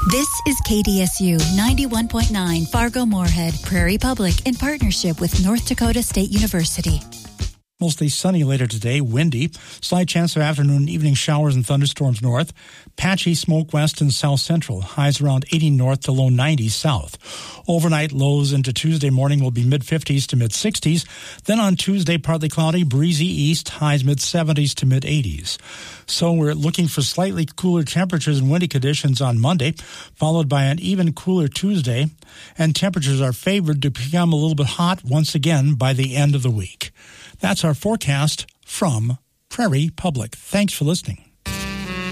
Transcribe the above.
This is KDSU 91.9 Fargo-Moorhead, Prairie Public, in partnership with North Dakota State University. Mostly sunny later today, windy. Slight chance of afternoon and evening showers and thunderstorms north. Patchy smoke west and south central. Highs around 80 north to low 90s south. Overnight lows into Tuesday morning will be mid-50s to mid-60s. Then on Tuesday, partly cloudy, breezy east, highs mid-70s to mid-80s. So we're looking for slightly cooler temperatures and windy conditions on Monday, followed by an even cooler Tuesday. And temperatures are favored to become a little bit hot once again by the end of the week. That's our forecast from Prairie Public. Thanks for listening.